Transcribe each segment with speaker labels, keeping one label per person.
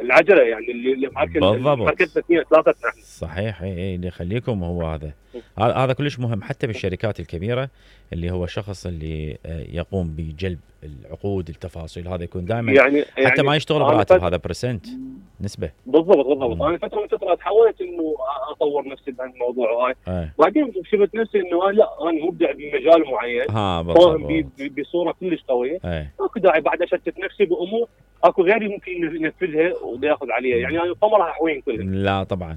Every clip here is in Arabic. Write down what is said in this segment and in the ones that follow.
Speaker 1: العجله يعني اللي
Speaker 2: بالضبط.
Speaker 1: اثنين ثلاثه نحن.
Speaker 2: صحيح. اي اللي يخليكم هو هذا كلش مهم حتى بالشركات الكبيره، اللي هو الشخص اللي يقوم بجلب العقود، التفاصيل، هذا يكون دائما حتى ما يشتغل براتب، هذا برسنت نسبه.
Speaker 1: بالضبط. انا فتره من فترات حاولت انه اطور نفسي بهالموضوع وهاي، بعدين شفت نفسي انه لا، انا مبدع بمجال معين، فاهم بصوره كلش قويه، اكو داعي بعد اشتت نفسي بامور اكو غيري ممكن ينفذها وياخذ عليها. يعني انا ما راح احوين كلهم.
Speaker 2: لا طبعا.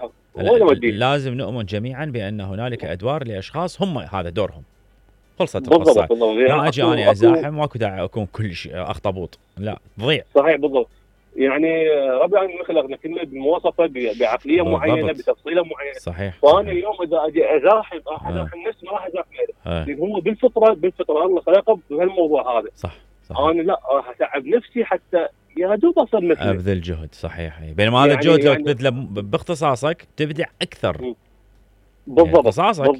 Speaker 2: لازم نؤمن جميعا بان هنالك ادوار لاشخاص هم هذا دورهم، خلصت القصه. لا اجي انا ازاحم، واكو داعي اكون كل شيء اخطبوط، لا تضيع.
Speaker 1: صحيح بالضبط. يعني ربي العالمين خلقنا كلنا بمواصفه بعقليه معينه بتفصيله معينه.
Speaker 2: صحيح.
Speaker 1: فانا اليوم اذا اجي ازاحم نفسي ما راح ازاحم لان هو بالفطره الله خلقه بهالموضوع هذا.
Speaker 2: صح.
Speaker 1: انا لا راح اتعب نفسي حتى يا دوب اصل مثله،
Speaker 2: ابذل جهد. صحيح. بينما هذا الجهد لو تبذله باختصاصك تبدع اكثر.
Speaker 1: بالضبط.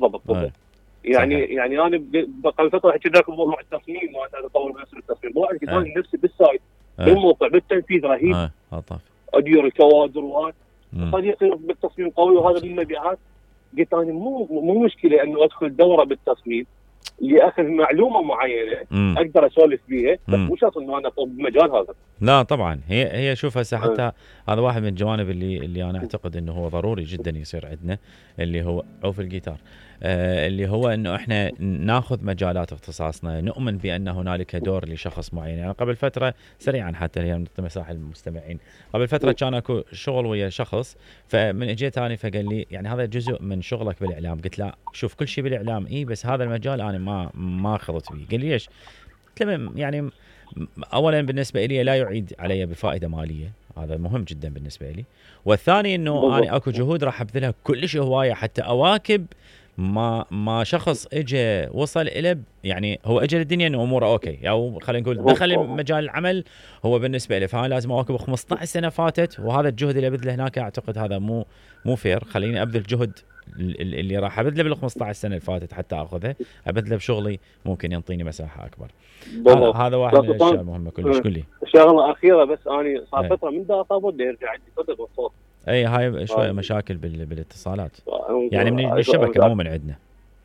Speaker 1: يعني انا قبل فتره حكيت لك موضوع التصميم، وانا اطور نفسي بالتصميم، والله كنت نفسي بالسايت بالموقع بالتنفيذ رهيب، ادير الكوادر وهذا صديقي بالتصميم قوي وهذا بالمبيعات. قلت انا مو مشكله انه ادخل دوره بالتصميم لاخذ معلومه معينه اقدر اسولف بيها، بس مو شرط انه انا اطب بمجال هذا.
Speaker 2: لا طبعا. هي شوف هسه حتى هذا واحد من الجوانب اللي انا اعتقد انه هو ضروري جدا يصير عندنا، اللي هو عوف الجيتار، اللي هو انه احنا ناخذ مجالات اختصاصنا، نؤمن بان هنالك دور لشخص معين. يعني قبل فتره سريعا حتى هي مساحه المستمعين، قبل فتره كان اكو شغل ويا شخص، فمن اجيت انا فقال لي يعني هذا جزء من شغلك بالاعلام. قلت لا شوف كل شيء بالاعلام بس هذا المجال انا ما خضت فيه. قال لي ليش؟ قلت له يعني اولا بالنسبه لي لا يعيد علي بفائده ماليه، هذا مهم جدا بالنسبه لي. والثاني انه انا اكو جهود راح ابذلها كلش هوايه حتى اواكب ما شخص اجى وصل الى، يعني هو اجى للدنيا انه اموره اوكي، او خلينا نقول دخل مجال العمل هو بالنسبه لي، فانا لازم اواكب 15 سنه فاتت، وهذا الجهد اللي ابذله هناك اعتقد هذا مو فير. خليني ابذل جهد اللي راح ابذله بال 15 سنه اللي فاتت حتى اخذها ابذله بشغلي ممكن ينطيني مساحه اكبر. هذا واحد من الاشياء المهمه كلش. كلي
Speaker 1: شغله اخيره بس، اني صار فتره من دا اصابه يرجع عندي صدق بالصوت.
Speaker 2: هاي شويه مشاكل بالاتصالات، يعني من الشبكه مو من عندنا.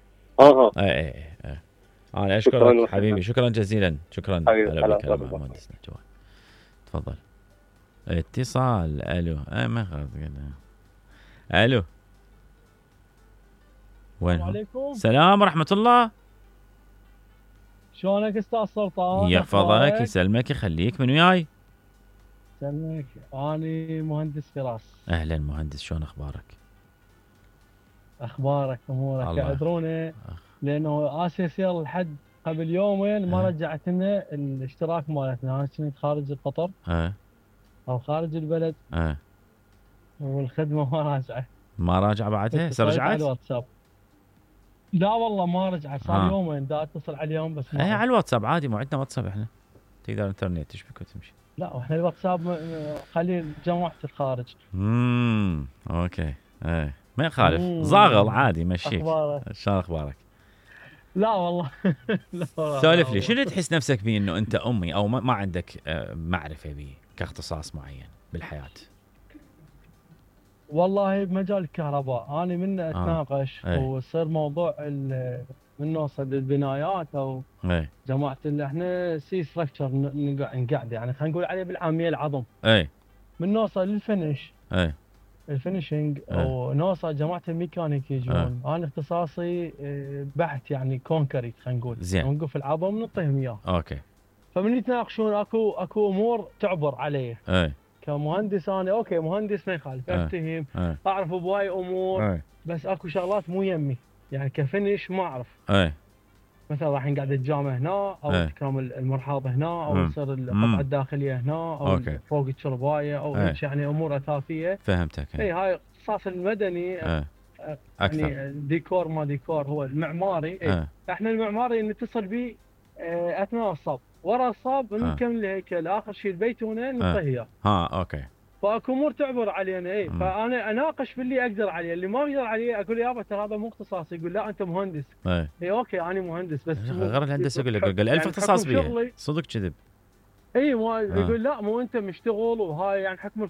Speaker 2: اي انا اشكرك حبيبي، شكرا جزيلا. شكرا على الكلام مع مهندسنا جواد. تفضل. اتصال. الو. ما خلاص. الو. وين؟ عليكم السلام ورحمه الله.
Speaker 3: شلونك استاذ سلطان؟
Speaker 2: يحفظك يسلمك يخليك. من وياي؟
Speaker 3: سلمك. اني مهندس فراس.
Speaker 2: اهلا مهندس، شلون اخبارك؟
Speaker 3: اخبارك امورك اعذرونا لانه اساسير لحد قبل يومين ما رجعت لنا الاشتراك مالتنا. انا كنت خارج القطر او خارج البلد والخدمه ما راجعه
Speaker 2: بعدها. هسه رجعت
Speaker 3: على الواتساب. لا والله ما رجعت، صار يومين دا اتصل عليهم بس ما
Speaker 2: على الواتساب عادي، مو عندنا واتساب احنا، تقدر انترنت تشبك وتمشي.
Speaker 3: لا واحنا الواتساب خلي جماعه الخارج.
Speaker 2: اوكي. ما يخالف، زاغل عادي مشيك. شلون اخبارك؟
Speaker 3: لا والله لا
Speaker 2: سولف لي، شنو تحس نفسك بيه انه انت امي او ما عندك معرفه بيه كاختصاص معين بالحياه؟
Speaker 3: والله بمجال الكهرباء انا من اتناقش ويصير موضوع من نوصل للبنايات او جماعه اللي احنا سي ستراكشر نقعد، يعني خلينا نقول عليه بالعاميه العظم. من نوصل للفينش الفينشنج ونوصل جماعه الميكانيك يجون. انا اختصاصي بحث يعني كونكريت، خلينا نقول نوقف العظم نعطيهم اياه.
Speaker 2: اوكي.
Speaker 3: فمن يتناقشون اكو امور تعبر عليه. كمهندس انا اوكي مهندس ما يخالف افتهم اعرف بواي امور بس اكو شغلات مو يمي، يعني كفنش ما اعرف. مثلا راح نقعد الجامع هنا او تكرم المرحاض هنا او يصير القطعه الداخليه هنا او فوق الشربايه او يعني امور اثاثيه.
Speaker 2: فهمتك.
Speaker 3: هاي اختصاص المدني
Speaker 2: اكثر.
Speaker 3: يعني ديكور ما ديكور هو المعماري. احنا المعماري نتصل به اثناء الصب، ورا الصاب نكمل هيكل، اخر شيء البيتونه نعطيه اياه.
Speaker 2: اوكي.
Speaker 3: فاكو امور تعبر علينا. فانا اناقش باللي اقدر عليه، اللي ما اقدر عليه اقول يابا ترى هذا مو اختصاصي. يقول لا انت مهندس. اوكي انا مهندس بس
Speaker 2: غير الهندسه. يقول لك قال 1000 اختصاص بيه، صدق كذب.
Speaker 3: يقول لا مو انت مشتغل وهاي يعني حكم